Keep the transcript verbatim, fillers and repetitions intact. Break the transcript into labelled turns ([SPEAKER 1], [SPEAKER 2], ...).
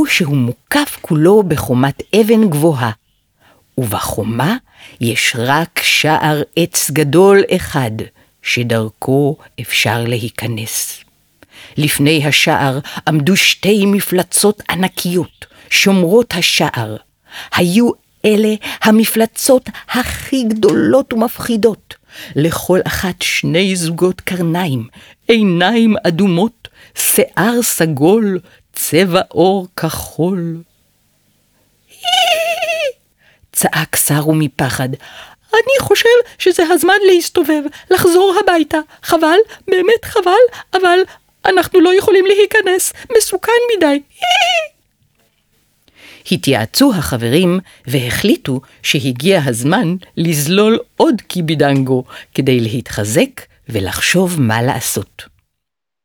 [SPEAKER 1] ראו שהוא מוקף כולו בחומת אבן גבוהה, ובחומה יש רק שער עץ גדול אחד, שדרכו אפשר להיכנס. לפני השער עמדו שתי מפלצות ענקיות, שומרות השער. היו אלה המפלצות הכי גדולות ומפחידות, לכל אחת שני זוגות קרניים, עיניים אדומות, שיער סגול, צבע אור כחול. צעק סארו מפחד, אני חושב שזה הזמן להסתובב, לחזור הביתה. חבל, באמת חבל, אבל אנחנו לא יכולים להיכנס, מסוכן מדי. התייעצו החברים והחליטו שהגיע הזמן לזלול עוד קיבידנגו כדי להתחזק ולחשוב מה לעשות.